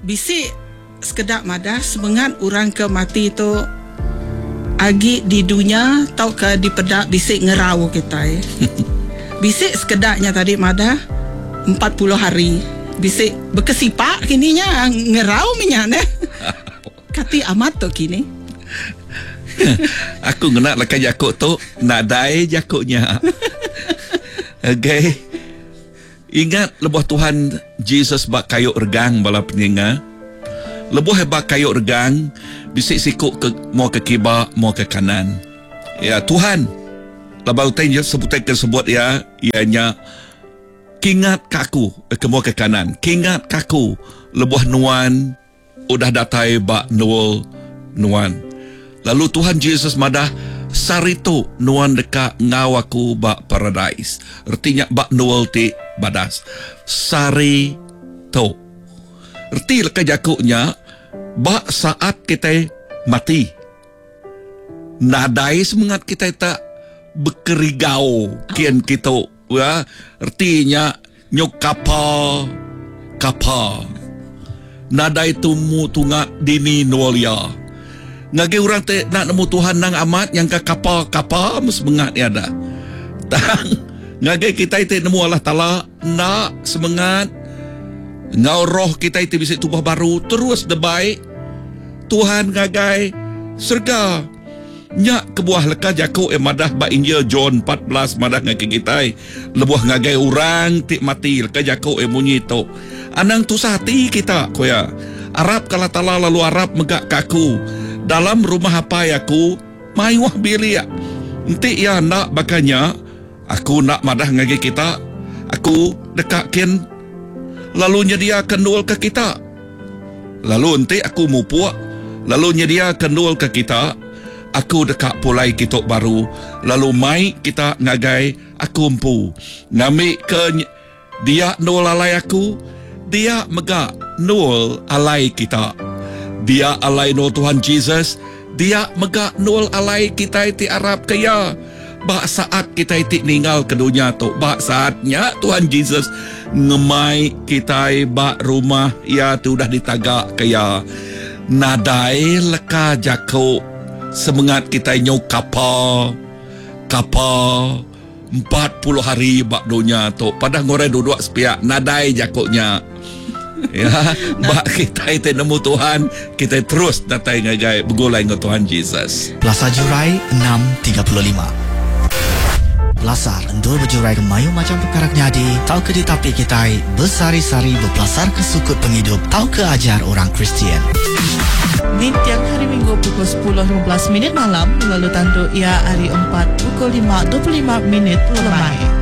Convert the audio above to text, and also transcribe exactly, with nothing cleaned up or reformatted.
bisik sekedap madah sebengat orang ke mati tu agi di dunia tau ke di pedak bisik ngerau kita eh. Bisik sekedaknya tadi madah empat puluh hari bisik berkesipak kininya ngerau minyak eh. Kati amat tu kini. Aku ngenak lah kan jakuk tu nadai jakuknya. Okay. Ingat lebuh Tuhan Jesus bak kayuk regang bala peninga. Lebuh hebak kayuk regang bisik sikuk ke mau ke kibak mau ke kanan. Ya Tuhan labau tanya sebutai tersebut ya ianya kingat kaku ke mau ke kanan. Kingat kaku lebuh nuan udah datai bak nol nuan. Lalu Tuhan Yesus madah sarito nuan dekat ngawaku bak paradise. Artinya bak nol ti badas. Sarito. Erti leka jakuknya bak saat kita mati. Nadai semangat kita tak bekerigau kian kita. Ya, artinya nyok kapa kapa. Nadai tumu tunga dini nolia. Ngage orang te nak nemu Tuhan nang amat yang ke kapa-kapa semangat ni ada. Tang ngage kita te nemu Allah Taala nak semangat. Ngau roh kita itu bisa tubuh baru terus debai. Tuhan ngagai surga. Nyak kebuah leka jakuk eh madah ba Injil John empat belas madah ngage kita. Lebuh ngagai orang tik mati leka jakuk eh bunyi tu. Anang tu sati kita koya. Arab kala Taala lalu Arab megak kaku. Dalam rumah apa aku mai wah bilik. Nanti ya nak bakanya aku nak madah ngagi kita. Aku dekakin lalu nyedia kendul ke kita. Lalu nanti aku mupuak lalu nyedia kendul ke kita. Aku dekat pulai kitok baru. Lalu mai kita ngagai aku empu. Ngambil ke dia nol alai aku. Dia megak nol alai kita. Dia alai nol Tuhan Jesus. Dia megak nol alai kita iti Arab kaya. Bak saat kita iti ninggal ke dunia tu. Bak saatnya Tuhan Jesus ngemai kita bak rumah ya tu dah ditagak kaya. Nadai leka jakuk semangat kita nyok kapa kapa empat puluh hari bak dunia tu. Padahal ngorek duduk sepiak nadai jakuknya. Ya, bak kita itu nemu Tuhan, kita terus datai ngagai begulai dengan Tuhan Yesus. Plaza Jurai enam tiga puluh lima. Pelasar endur berjurai ke mayu macam perkara nyadi, tahu ke di tapi kita bersari-sari berpelasar ke sukut penghidup, tahu ke ajar orang Kristian. Di tiang hari Minggu pukul sepuluh lima belas minit malam, lalu tandu ia hari empat pukul lima dua puluh lima minit lemai.